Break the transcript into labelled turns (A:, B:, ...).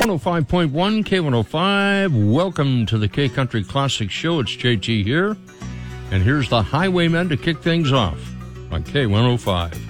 A: 105.1 K105. Welcome to the K Country Classic Show. It's JT here. And here's the Highwaymen to kick things off on K105.